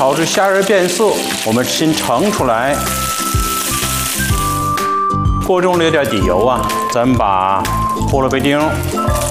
炒至虾仁变色，我们先盛出来。锅中留点底油啊，咱们把胡萝卜丁